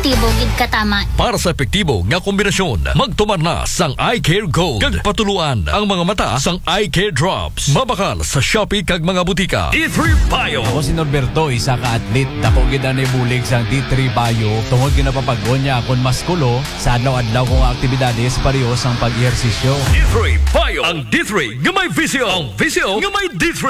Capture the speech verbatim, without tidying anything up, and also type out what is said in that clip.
epektibo gid katama. Para sa epektibo nga kombinasyon, magtumar na sang Eye Care Gold. Kag patuluan ang mga mata sang Eye Care Drops. Mabakal sa Shopee kag mga butika. D three Bio. Ako si Norberto, isa ka atlet. Dako gid ani bulig sang D three Bio. Tungod ginapapaggon niya akon maskulo sa adlaw-adlaw kong aktibidades pareho sang pag-ehersisyo. D three Bio. Ang D three nga may visyo. Ang visyo nga may D three.